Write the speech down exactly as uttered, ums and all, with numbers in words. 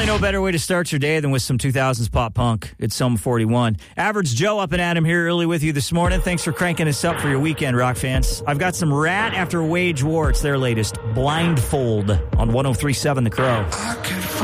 no better way to start your day than with some two thousands pop punk. It's Sum forty-one. Average Joe up and Adam here early with you this morning. Thanks for cranking us up for your weekend, rock fans. I've got some Rat After Wage War. It's their latest, Blindfold, on one oh three point seven The Crow.